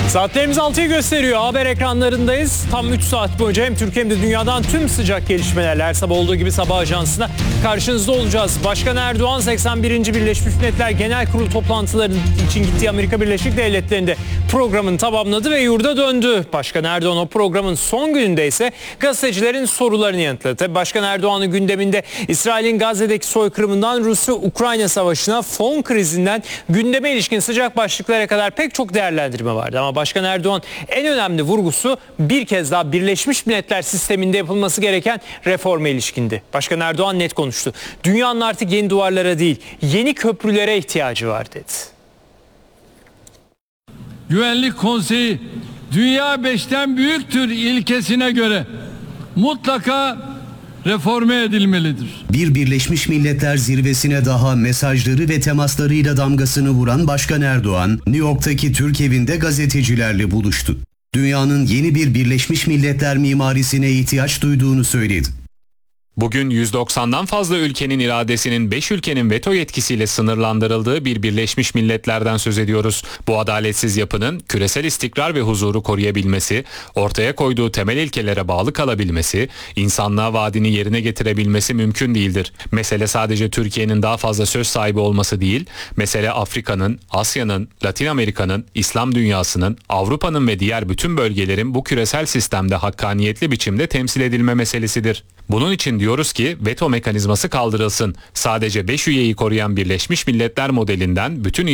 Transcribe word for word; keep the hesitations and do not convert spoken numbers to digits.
Saatlerimiz altıyı gösteriyor. Haber ekranlarındayız. Tam üç saat boyunca hem Türkiye hem de dünyadan tüm sıcak gelişmelerle her sabah olduğu gibi sabah ajansına karşınızda olacağız. Başkan Erdoğan seksen birinci Birleşmiş Milletler Genel Kurulu toplantıları için gittiği Amerika Birleşik Devletleri'nde programını tamamladı ve yurda döndü. Başkan Erdoğan o programın son gününde ise gazetecilerin sorularını yanıtladı. Tabii Başkan Erdoğan'ın gündeminde İsrail'in Gazze'deki soykırımından Rusya-Ukrayna savaşına, fon krizinden gündeme ilişkin sıcak başlıklara kadar pek çok değerlendirme vardı. Ama Başkan Erdoğan en önemli vurgusu bir kez daha Birleşmiş Milletler sisteminde yapılması gereken reforma ilişkindi. Başkan Erdoğan net konuştu. Dünyanın artık yeni duvarlara değil, yeni köprülere ihtiyacı var dedi. Güvenlik Konseyi dünya beşten büyüktür ilkesine göre mutlaka reforme edilmelidir. Bir Birleşmiş Milletler zirvesine daha mesajları ve temaslarıyla damgasını vuran Başkan Erdoğan, New York'taki Türk Evi'nde gazetecilerle buluştu. Dünyanın yeni bir Birleşmiş Milletler mimarisine ihtiyaç duyduğunu söyledi. Bugün yüz doksandan fazla ülkenin iradesinin beş ülkenin veto yetkisiyle sınırlandırıldığı bir Birleşmiş Milletler'den söz ediyoruz. Bu adaletsiz yapının küresel istikrar ve huzuru koruyabilmesi, ortaya koyduğu temel ilkelere bağlı kalabilmesi, insanlığa vaadini yerine getirebilmesi mümkün değildir. Mesele sadece Türkiye'nin daha fazla söz sahibi olması değil, mesele Afrika'nın, Asya'nın, Latin Amerika'nın, İslam dünyasının, Avrupa'nın ve diğer bütün bölgelerin bu küresel sistemde hakkaniyetli biçimde temsil edilme meselesidir. Bunun için diyoruz ki veto mekanizması kaldırılsın. Sadece beş üyeyi koruyan Birleşmiş Milletler modelinden bütün